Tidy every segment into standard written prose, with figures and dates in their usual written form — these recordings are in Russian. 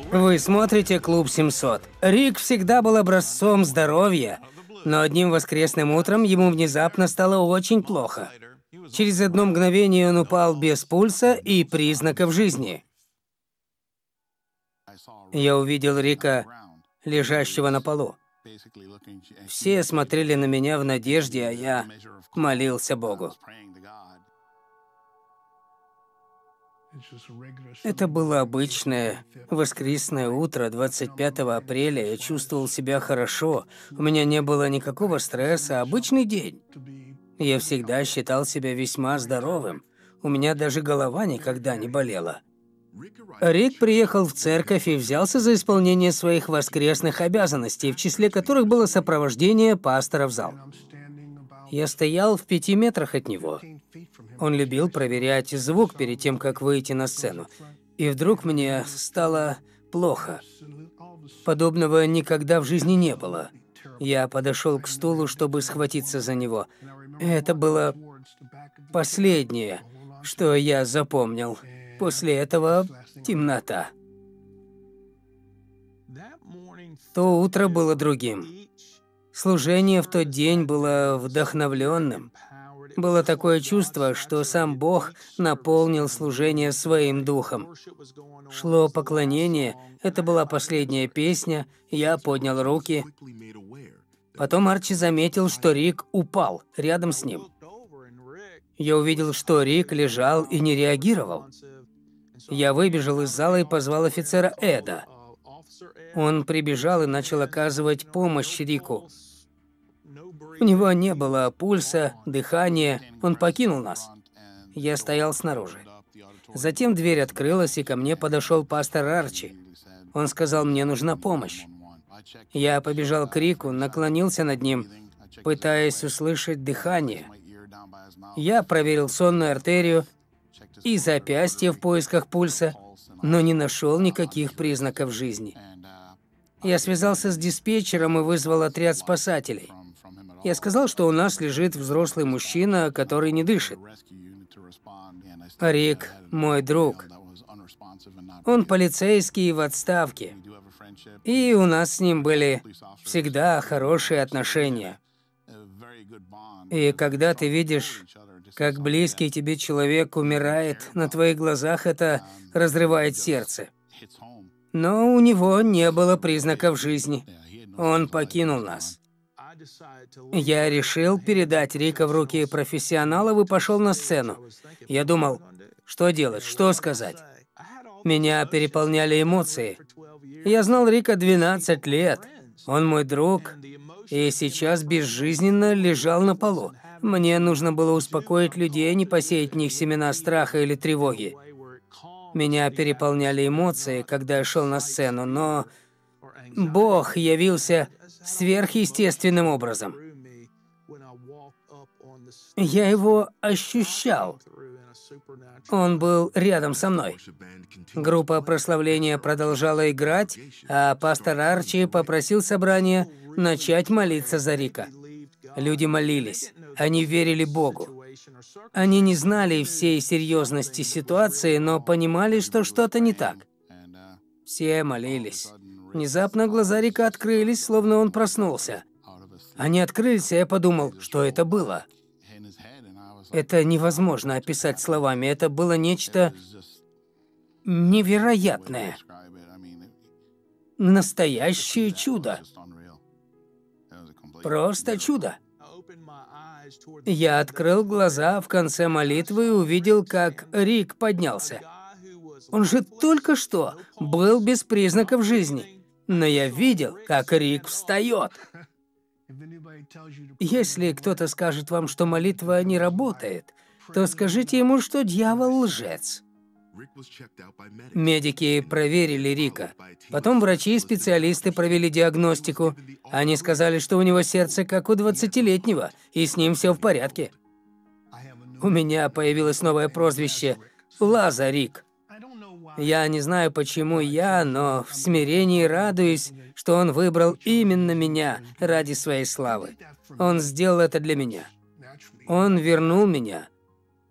Вы смотрите «Клуб 700». Рик всегда был образцом здоровья, но одним воскресным утром ему внезапно стало очень плохо. Через одно мгновение он упал без пульса и признаков жизни. Я увидел Рика, лежащего на полу. Все смотрели на меня в надежде, а я молился Богу. Это было обычное воскресное утро 25 апреля. Я чувствовал себя хорошо. У меня не было никакого стресса. Обычный день. Я всегда считал себя весьма здоровым. У меня даже голова никогда не болела. Рик приехал в церковь и взялся за исполнение своих воскресных обязанностей, в числе которых было сопровождение пастора в зал. Я стоял в 5 метрах от него. Он любил проверять звук перед тем, как выйти на сцену. И вдруг мне стало плохо. Подобного никогда в жизни не было. Я подошел к стулу, чтобы схватиться за него. Это было последнее, что я запомнил. После этого темнота. То утро было другим. Служение в тот день было вдохновленным. Было такое чувство, что сам Бог наполнил служение своим духом. Шло поклонение, это была последняя песня, я поднял руки. Потом Арчи заметил, что Рик упал рядом с ним. Я увидел, что Рик лежал и не реагировал. Я выбежал из зала и позвал офицера Эда. Он прибежал и начал оказывать помощь Рику. У него не было пульса, дыхания, он покинул нас. Я стоял снаружи. Затем дверь открылась, и ко мне подошел пастор Арчи. Он сказал, мне нужна помощь. Я побежал к Рику, наклонился над ним, пытаясь услышать дыхание. Я проверил сонную артерию и запястье в поисках пульса, но не нашел никаких признаков жизни. Я связался с диспетчером и вызвал отряд спасателей. Я сказал, что у нас лежит взрослый мужчина, который не дышит. Рик – мой друг. Он полицейский в отставке. И у нас с ним были всегда хорошие отношения. И когда ты видишь, как близкий тебе человек умирает на твоих глазах, это разрывает сердце. Но у него не было признаков жизни. Он покинул нас. Я решил передать Рика в руки профессионалов и пошел на сцену. Я думал, что делать, что сказать. Меня переполняли эмоции. Я знал Рика 12 лет. Он мой друг, и сейчас безжизненно лежал на полу. Мне нужно было успокоить людей, не посеять в них семена страха или тревоги. Меня переполняли эмоции, когда я шел на сцену, но Бог явился сверхъестественным образом. Я его ощущал. Он был рядом со мной. Группа прославления продолжала играть, а пастор Арчи попросил собрание начать молиться за Рика. Люди молились. Они верили Богу. Они не знали всей серьезности ситуации, но понимали, что что-то не так. Все молились. Внезапно глаза Рика открылись, словно он проснулся. Они открылись, и я подумал, что это было. Это невозможно описать словами. Это было нечто невероятное. Настоящее чудо. Просто чудо. Я открыл глаза в конце молитвы и увидел, как Рик поднялся. Он же только что был без признаков жизни. Но я видел, как Рик встает. Если кто-то скажет вам, что молитва не работает, то скажите ему, что дьявол лжец. Медики проверили Рика. Потом врачи и специалисты провели диагностику. Они сказали, что у него сердце как у 20-летнего, и с ним все в порядке. У меня появилось новое прозвище – Лазарик. Я не знаю, почему я, но в смирении радуюсь, что он выбрал именно меня ради своей славы. Он сделал это для меня. Он вернул меня.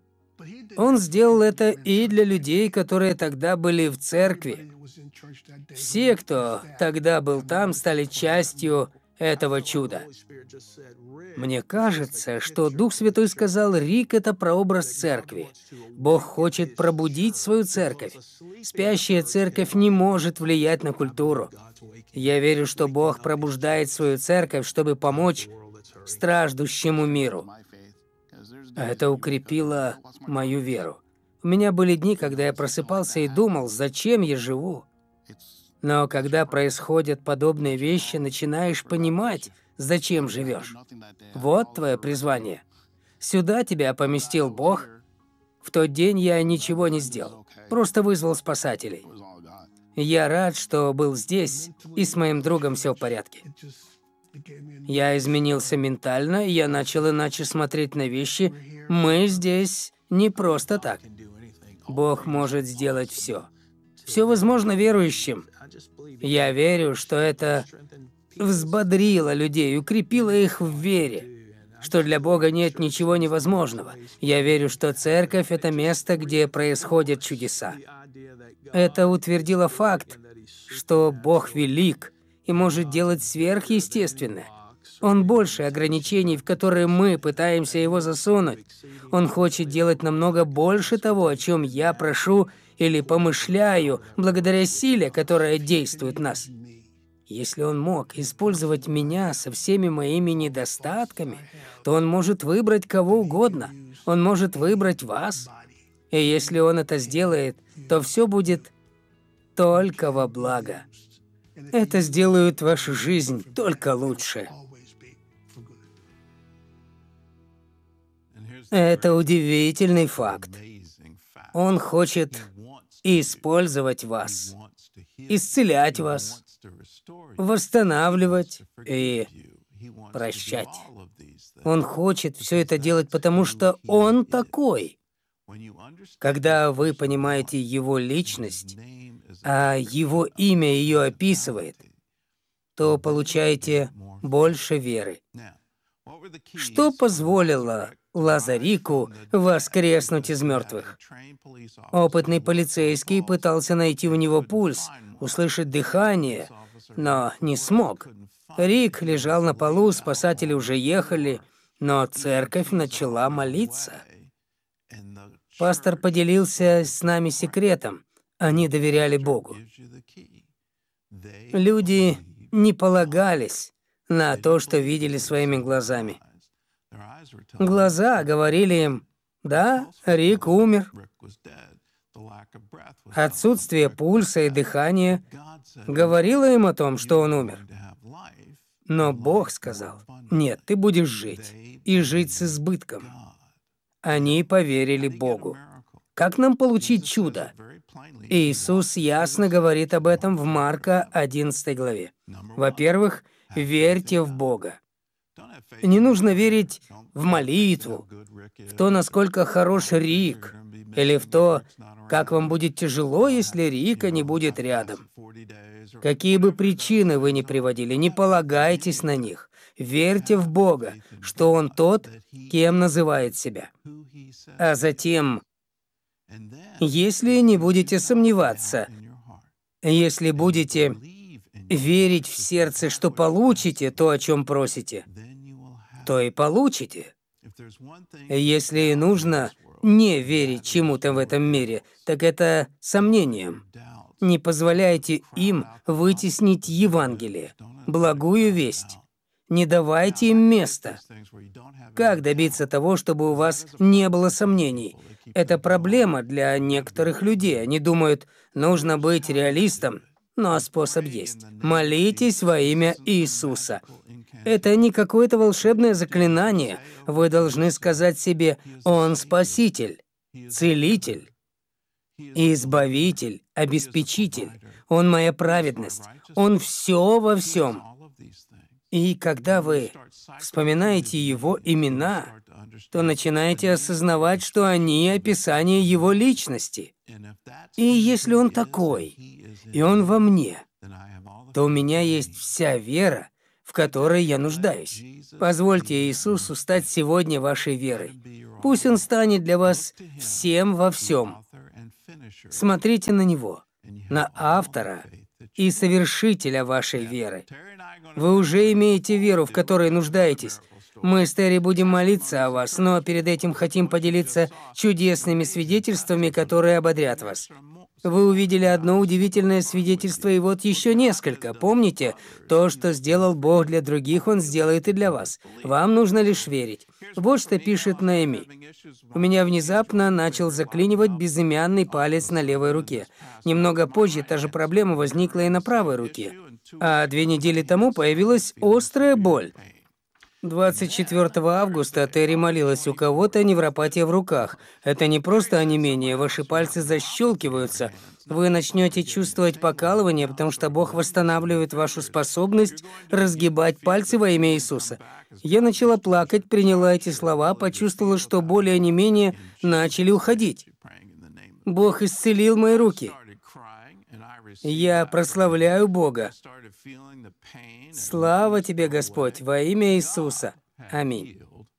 Он сделал это и для людей, которые тогда были в церкви. Все, кто тогда был там, стали частью этого чуда. Мне кажется, что Дух Святой сказал, Рик — это прообраз церкви. Бог хочет пробудить свою церковь. Спящая церковь не может влиять на культуру. Я верю, что Бог пробуждает свою церковь, чтобы помочь страждущему миру. Это укрепило мою веру. У меня были дни, когда я просыпался и думал, зачем я живу? Но когда происходят подобные вещи, начинаешь понимать, зачем живешь. Вот твое призвание. Сюда тебя поместил Бог. В тот день я ничего не сделал, просто вызвал спасателей. Я рад, что был здесь, и с моим другом все в порядке. Я изменился ментально, и я начал иначе смотреть на вещи. Мы здесь не просто так. Бог может сделать все. Все возможно верующим. Я верю, что это взбодрило людей, укрепило их в вере, что для Бога нет ничего невозможного. Я верю, что церковь — это место, где происходят чудеса. Это утвердило факт, что Бог велик и может делать сверхъестественное. Он больше ограничений, в которые мы пытаемся его засунуть. Он хочет делать намного больше того, о чем я прошу или помышляю, благодаря силе, которая действует в нас. Если он мог использовать меня со всеми моими недостатками, то он может выбрать кого угодно. Он может выбрать вас. И если он это сделает, то все будет только во благо. Это сделает вашу жизнь только лучше. Это удивительный факт. Он хочет использовать вас, исцелять вас, восстанавливать и прощать. Он хочет все это делать, потому что Он такой. Когда вы понимаете Его личность, а Его имя ее описывает, то получаете больше веры. Что позволило Лазарику воскреснуть из мертвых? Опытный полицейский пытался найти у него пульс, услышать дыхание, но не смог. Рик лежал на полу, спасатели уже ехали, но церковь начала молиться. Пастор поделился с нами секретом. Они доверяли Богу. Люди не полагались на то, что видели своими глазами. Глаза говорили им: да, Рик умер. Отсутствие пульса и дыхания говорило им о том, что он умер. Но Бог сказал: нет, ты будешь жить, и жить с избытком. Они поверили Богу. Как нам получить чудо? Иисус ясно говорит об этом в Марка 11 главе. Во-первых, верьте в Бога. Не нужно верить в молитву, в то, насколько хорош Рик, или в то, как вам будет тяжело, если Рика не будет рядом. Какие бы причины вы ни приводили, не полагайтесь на них. Верьте в Бога, что Он тот, кем называет себя. А затем, если не будете сомневаться, если будете верить в сердце, что получите то, о чем просите, то и получите. Если нужно не верить чему-то в этом мире, так это сомнением. Не позволяйте им вытеснить Евангелие, благую весть. Не давайте им места. Как добиться того, чтобы у вас не было сомнений? Это проблема для некоторых людей. Они думают, нужно быть реалистом, но способ есть. Молитесь во имя Иисуса. Это не какое-то волшебное заклинание. Вы должны сказать себе: Он Спаситель, Целитель, Избавитель, Обеспечитель. Он моя праведность. Он все во всем. И когда вы вспоминаете Его имена, то начинаете осознавать, что они — описание Его личности. И если Он такой, и Он во мне, то у меня есть вся вера, в которой я нуждаюсь. Позвольте Иисусу стать сегодня вашей верой. Пусть Он станет для вас всем во всем. Смотрите на Него, на автора и совершителя вашей веры. Вы уже имеете веру, в которой нуждаетесь. Мы с Терри будем молиться о вас, но перед этим хотим поделиться чудесными свидетельствами, которые ободрят вас. Вы увидели одно удивительное свидетельство, и вот еще несколько. Помните, то, что сделал Бог для других, Он сделает и для вас. Вам нужно лишь верить. Вот что пишет Наэми. «У меня внезапно начал заклинивать безымянный палец на левой руке. Немного позже та же проблема возникла и на правой руке. А 2 недели тому появилась острая боль. 24 августа Терри молилась, у кого-то невропатия в руках. Это не просто онемение, ваши пальцы защелкиваются. Вы начнете чувствовать покалывание, потому что Бог восстанавливает вашу способность разгибать пальцы во имя Иисуса. Я начала плакать, приняла эти слова, почувствовала, что боли и онемение начали уходить. Бог исцелил мои руки. Я прославляю Бога. Слава тебе, Господь, во имя Иисуса. Аминь.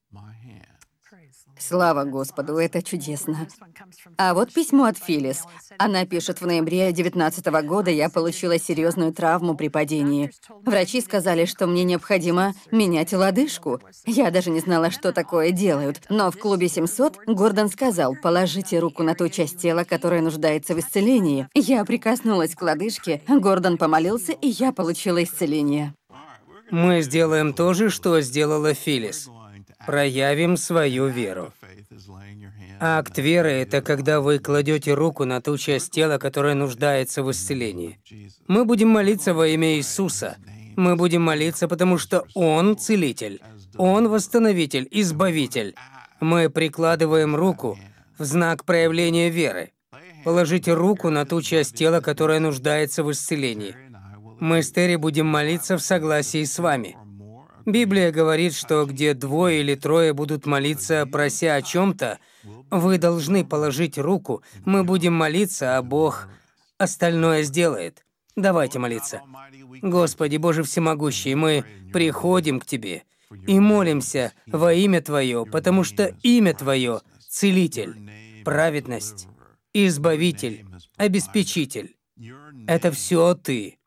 Слава Господу, это чудесно. А вот письмо от Филлис. Она пишет: в ноябре 2019 года я получила серьезную травму при падении. Врачи сказали, что мне необходимо менять лодыжку. Я даже не знала, что такое делают. Но в клубе 700 Гордон сказал: положите руку на ту часть тела, которая нуждается в исцелении. Я прикоснулась к лодыжке, Гордон помолился, и я получила исцеление. Мы сделаем то же, что сделала Филлис. Проявим свою веру. Акт веры — это когда вы кладете руку на ту часть тела, которая нуждается в исцелении. Мы будем молиться во имя Иисуса. Мы будем молиться, потому что Он целитель, Он восстановитель, избавитель. Мы прикладываем руку в знак проявления веры. Положите руку на ту часть тела, которая нуждается в исцелении. Мы с Терри будем молиться в согласии с вами. Библия говорит, что где 2 или 3 будут молиться, прося о чем-то, вы должны положить руку, мы будем молиться, а Бог остальное сделает. Давайте молиться. Господи, Боже всемогущий, мы приходим к Тебе и молимся во имя Твое, потому что имя Твое — Целитель, праведность, Избавитель, Обеспечитель. Это все Ты.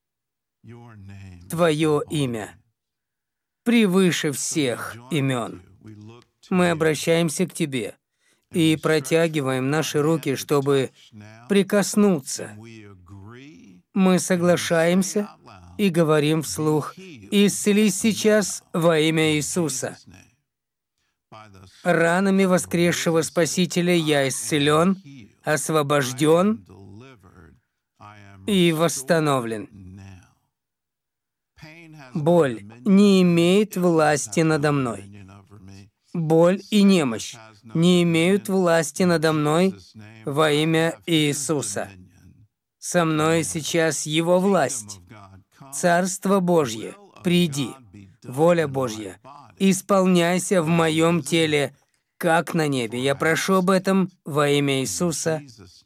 Твое имя превыше всех имен. Мы обращаемся к Тебе и протягиваем наши руки, чтобы прикоснуться. Мы соглашаемся и говорим вслух: «Исцелись сейчас во имя Иисуса». Ранами воскресшего Спасителя я исцелен, освобожден и восстановлен. Боль не имеет власти надо мной. Боль и немощь не имеют власти надо мной во имя Иисуса. Со мной сейчас Его власть. Царство Божье, приди. Воля Божья, исполняйся в моем теле, как на небе. Я прошу об этом во имя Иисуса.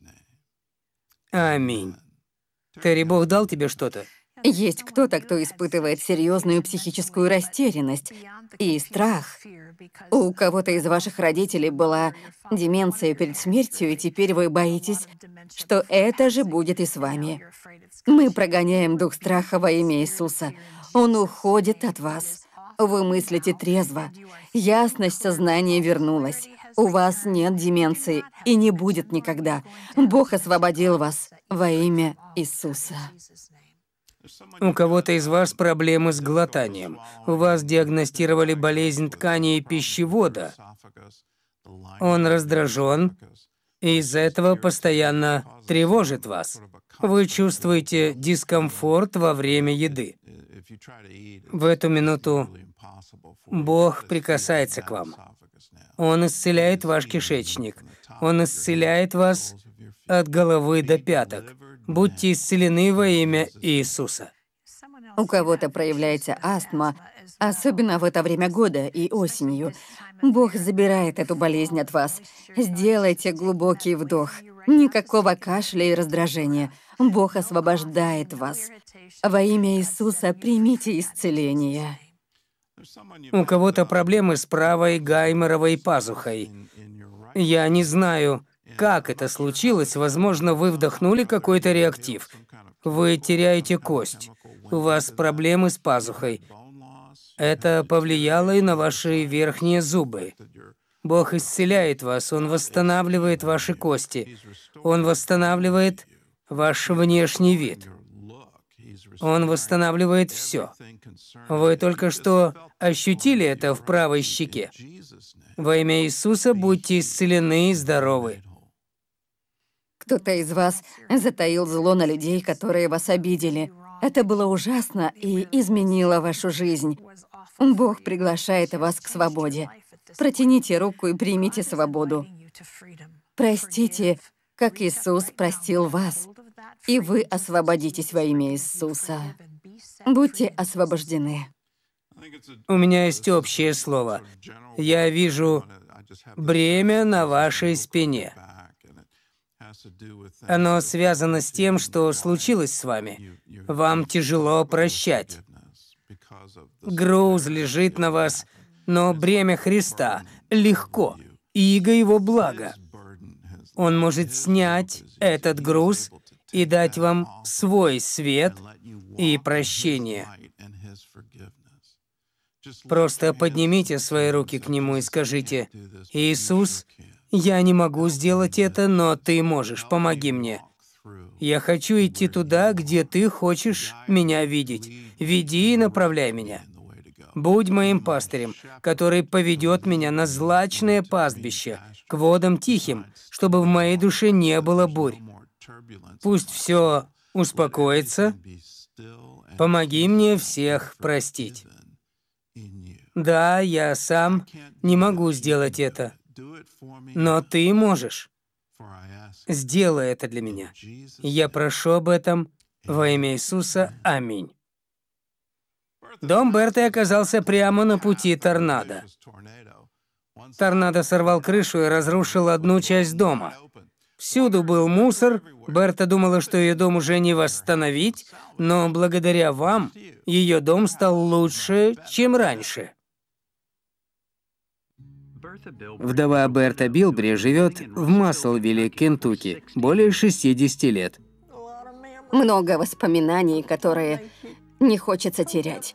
Аминь. Терри, Бог дал тебе что-то? Есть кто-то, кто испытывает серьезную психическую растерянность и страх. У кого-то из ваших родителей была деменция перед смертью, и теперь вы боитесь, что это же будет и с вами. Мы прогоняем дух страха во имя Иисуса. Он уходит от вас. Вы мыслите трезво. Ясность сознания вернулась. У вас нет деменции и не будет никогда. Бог освободил вас во имя Иисуса. У кого-то из вас проблемы с глотанием. У вас диагностировали болезнь тканей пищевода. Он раздражен, и из-за этого постоянно тревожит вас. Вы чувствуете дискомфорт во время еды. В эту минуту Бог прикасается к вам. Он исцеляет ваш кишечник. Он исцеляет вас от головы до пяток. Будьте исцелены во имя Иисуса. У кого-то проявляется астма, особенно в это время года и осенью. Бог забирает эту болезнь от вас. Сделайте глубокий вдох. Никакого кашля и раздражения. Бог освобождает вас. Во имя Иисуса примите исцеление. У кого-то проблемы с правой гайморовой пазухой. Я не знаю, как это случилось. Возможно, вы вдохнули какой-то реактив. Вы теряете кость. У вас проблемы с пазухой. Это повлияло и на ваши верхние зубы. Бог исцеляет вас, Он восстанавливает ваши кости. Он восстанавливает ваш внешний вид. Он восстанавливает все. Вы только что ощутили это в правой щеке. Во имя Иисуса будьте исцелены и здоровы. Кто-то из вас затаил зло на людей, которые вас обидели. Это было ужасно и изменило вашу жизнь. Бог приглашает вас к свободе. Протяните руку и примите свободу. Простите, как Иисус простил вас, и вы освободитесь во имя Иисуса. Будьте освобождены. У меня есть общее слово. Я вижу бремя на вашей спине. Оно связано с тем, что случилось с вами. Вам тяжело прощать. Груз лежит на вас, но бремя Христа легко, и иго Его блага. Он может снять этот груз и дать вам свой свет и прощение. Просто поднимите свои руки к Нему и скажите: «Иисус, я не могу сделать это, но Ты можешь, помоги мне. Я хочу идти туда, где Ты хочешь меня видеть. Веди и направляй меня. Будь моим пастырем, который поведет меня на злачное пастбище, к водам тихим, чтобы в моей душе не было бурь. Пусть все успокоится. Помоги мне всех простить. Да, я сам не могу сделать это, но Ты можешь. Сделай это для меня. Я прошу об этом во имя Иисуса. Аминь». Дом Берты оказался прямо на пути торнадо. Торнадо сорвал крышу и разрушил одну часть дома. Всюду был мусор. Берта думала, что ее дом уже не восстановить, но благодаря вам ее дом стал лучше, чем раньше. Вдова Берта Билбри живет в Маслвилле, Кентукки, более 60 лет. Много воспоминаний, которые не хочется терять.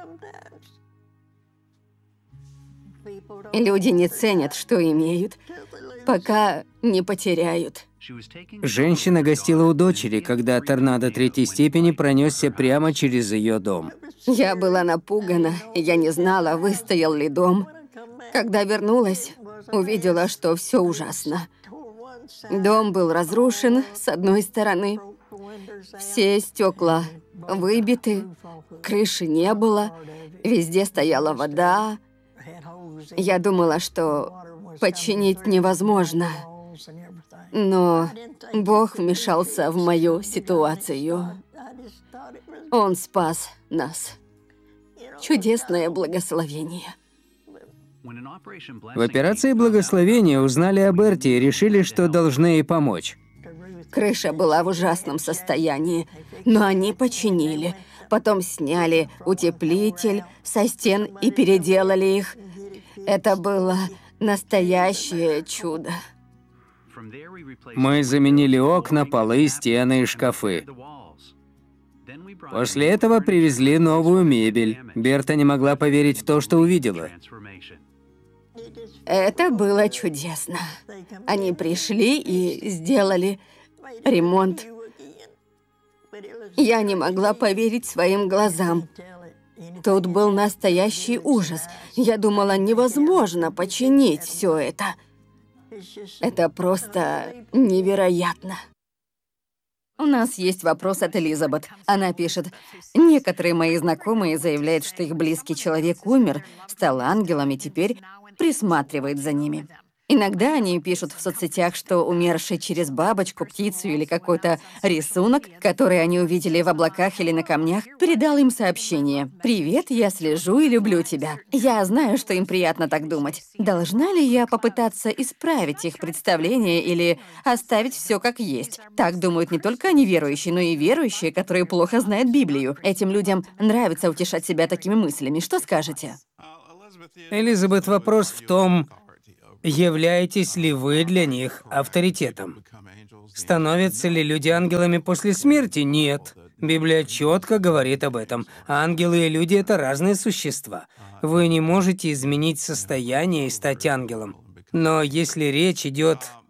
Люди не ценят, что имеют, пока не потеряют. Женщина гостила у дочери, когда торнадо третьей степени пронесся прямо через ее дом. Я была напугана, я не знала, выстоял ли дом. Когда вернулась, увидела, что все ужасно. Дом был разрушен с одной стороны. Все стекла выбиты, крыши не было, везде стояла вода. Я думала, что починить невозможно. Но Бог вмешался в мою ситуацию. Он спас нас. Чудесное благословение. В операции благословения узнали о Берте и решили, что должны ей помочь. Крыша была в ужасном состоянии, но они починили. Потом сняли утеплитель со стен и переделали их. Это было настоящее чудо. Мы заменили окна, полы, стены и шкафы. После этого привезли новую мебель. Берта не могла поверить в то, что увидела. Это было чудесно. Они пришли и сделали ремонт. Я не могла поверить своим глазам. Тут был настоящий ужас. Я думала, невозможно починить все это. Это просто невероятно. У нас есть вопрос от Элизабет. Она пишет: «Некоторые мои знакомые заявляют, что их близкий человек умер, стал ангелом и теперь присматривает за ними. Иногда они пишут в соцсетях, что умерший через бабочку, птицу или какой-то рисунок, который они увидели в облаках или на камнях, передал им сообщение: «Привет, я слежу и люблю тебя». Я знаю, что им приятно так думать. Должна ли я попытаться исправить их представление или оставить все как есть? Так думают не только неверующие, но и верующие, которые плохо знают Библию. Этим людям нравится утешать себя такими мыслями. Что скажете? Элизабет, вопрос в том, являетесь ли вы для них авторитетом? Становятся ли люди ангелами после смерти? Нет. Библия четко говорит об этом. Ангелы и люди — это разные существа. Вы не можете изменить состояние и стать ангелом. Но если речь идет